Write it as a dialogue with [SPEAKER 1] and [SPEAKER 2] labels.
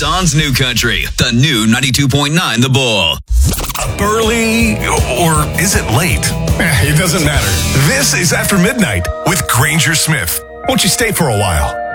[SPEAKER 1] Sans New Country, the new 92.9 The Bull.
[SPEAKER 2] Up early, or is it late? It doesn't matter. This is After Midnight with Granger Smith. Won't you stay for a while?